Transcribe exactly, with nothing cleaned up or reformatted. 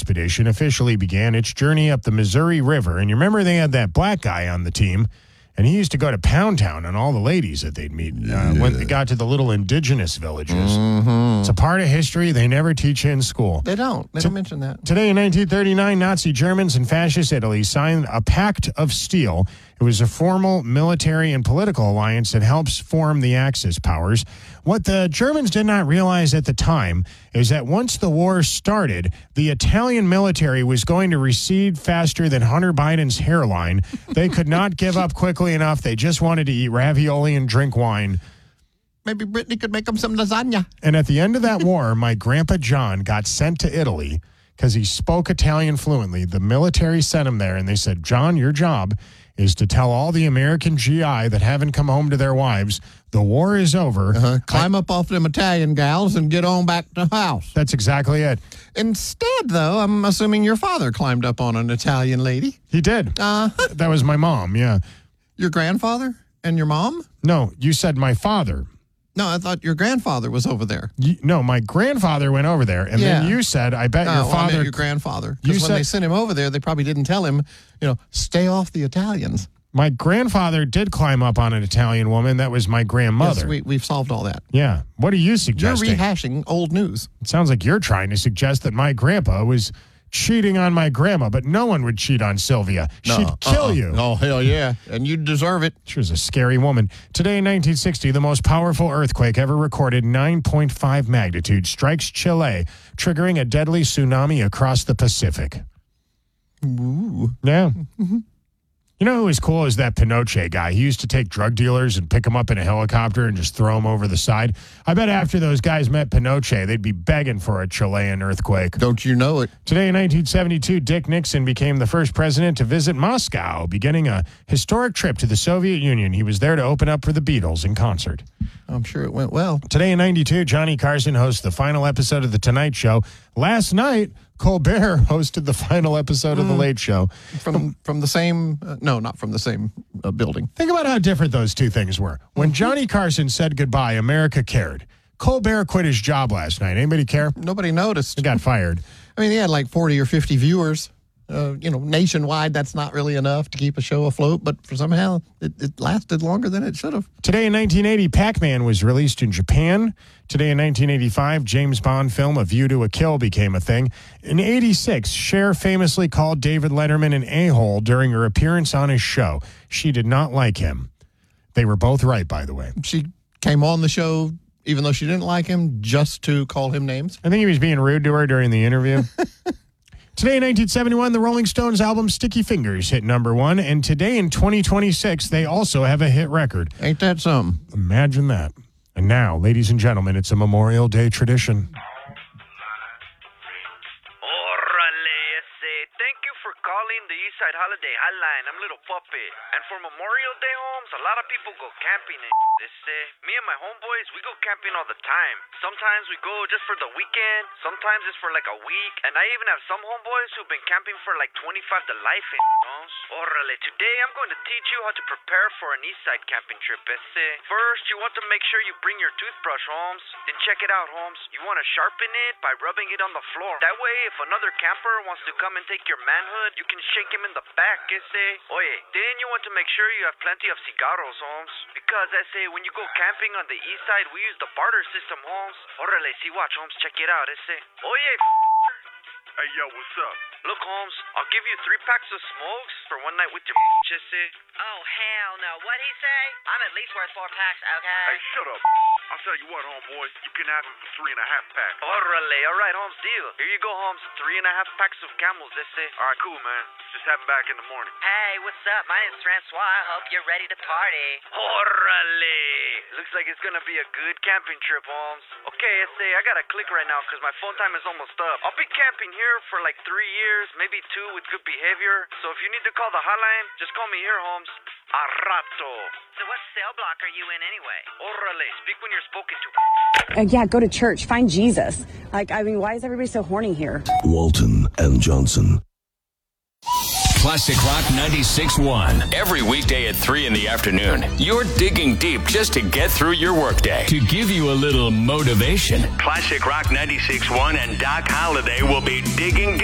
expedition officially began its journey up the Missouri River. And you remember they had that black guy on the team, and he used to go to Pound Town on all the ladies that they'd meet uh, yeah. when they got to the little indigenous villages. Mm-hmm. It's a part of history they never teach you in school. They don't. They don't mention that. Today in nineteen thirty-nine, Nazi Germans and Fascist Italy signed a Pact of Steel. It was a formal military and political alliance that helps form the Axis powers. What the Germans did not realize at the time is that once the war started, the Italian military was going to recede faster than Hunter Biden's hairline. They could not give up quickly enough. They just wanted to eat ravioli and drink wine. Maybe Brittany could make them some lasagna. And at the end of that war, my grandpa John got sent to Italy because he spoke Italian fluently. The military sent him there, and they said, John, your job is to tell all the American G I that haven't come home to their wives, the war is over. Uh-huh. Climb I, up off them Italian gals and get on back to the house. That's exactly it. Instead, though, I'm assuming your father climbed up on an Italian lady. He did. Uh, that was my mom, yeah. Your grandfather and your mom? No, you said my father. No, I thought your grandfather was over there. You, no, my grandfather went over there, and yeah. then you said, I bet no, your well, father... I meant your grandfather. Because when said, they sent him over there, they probably didn't tell him, you know, stay off the Italians. My grandfather did climb up on an Italian woman. That was my grandmother. Yes, we, we've solved all that. Yeah. What are you suggesting? You're rehashing old news. It sounds like you're trying to suggest that my grandpa was cheating on my grandma, but no one would cheat on Sylvia. No, She'd kill uh-uh. you. Oh, hell yeah. And you deserve it. She was a scary woman. Today in nineteen sixty, the most powerful earthquake ever recorded, nine point five magnitude, strikes Chile, triggering a deadly tsunami across the Pacific. Ooh. Yeah. Mm-hmm. You know who was cool is that Pinochet guy. He used to take drug dealers and pick them up in a helicopter and just throw them over the side. I bet after those guys met Pinochet, they'd be begging for a Chilean earthquake. Don't you know it? Today in nineteen seventy-two, Dick Nixon became the first president to visit Moscow, beginning a historic trip to the Soviet Union. He was there to open up for the Beatles in concert. I'm sure it went well. Today in ninety-two, Johnny Carson hosts the final episode of The Tonight Show. Last night, Colbert hosted the final episode mm. of The Late Show. From from the same, uh, no, not from the same uh, building. Think about how different those two things were. When Johnny Carson said goodbye, America cared. Colbert quit his job last night. Anybody care? Nobody noticed. He got fired. I mean, he had like forty or fifty viewers. Uh, you know, nationwide, that's not really enough to keep a show afloat, but for somehow it, it lasted longer than it should have. Today in nineteen eighty, Pac-Man was released in Japan. Today in nineteen eighty-five, James Bond film A View to a Kill became a thing. In eighty-six, Cher famously called David Letterman an a-hole during her appearance on his show. She did not like him. They were both right, by the way. She came on the show, even though she didn't like him, just to call him names. I think he was being rude to her during the interview. Today in nineteen seventy-one, the Rolling Stones album Sticky Fingers hit number one, and today in twenty twenty-six, they also have a hit record. Ain't that something? Imagine that. And now, ladies and gentlemen, it's a Memorial Day tradition. Calling the Eastside Holiday Hotline. I'm Little Puppy. And for Memorial Day, Holmes, a lot of people go camping and this day. Me and my homeboys, we go camping all the time. Sometimes we go just for the weekend. Sometimes it's for like a week. And I even have some homeboys who've been camping for like twenty-five to life in Holmes. Orale, today I'm going to teach you how to prepare for an Eastside camping trip. Este. First, you want to make sure you bring your toothbrush, Holmes. Then check it out, Holmes. You want to sharpen it by rubbing it on the floor. That way, if another camper wants to come and take your manhood, you can shake him in the back, ese. Oye, then you want to make sure you have plenty of cigarros, Holmes. Because, ese, when you go camping on the east side, we use the barter system, Holmes. Orale, see, watch, Holmes, check it out, ese. Oye, hey, yo, what's up? Look, Holmes, I'll give you three packs of smokes for one night with your ese. Oh, hell no. What'd he say? I'm at least worth four packs, okay? Hey, shut up. I'll tell you what, homeboy. You can have him for three and a half packs. Orale, all right, Holmes, deal. Here you go, Holmes. Three and a half packs of Camels, ese. All right, cool, man. Just have him back in the morning. Hey, what's up? My name's Francois. I hope you're ready to party. Orale. Looks like it's gonna be a good camping trip, Holmes. Okay, ese, I gotta click right now because my phone time is almost up. I'll be camping here for like three years, maybe two with good behavior. So if you need to call the hotline, just call me here, Holmes. A rato. So what cell block are you in anyway? Orale, speak when you're spoken to. Uh, yeah, go to church. Find Jesus. Like, I mean, why is everybody so horny here? Walton and Johnson. Classic Rock ninety-six point one. Every weekday at three in the afternoon, you're digging deep just to get through your workday. To give you a little motivation, Classic Rock ninety-six point one and Doc Holliday will be digging deep.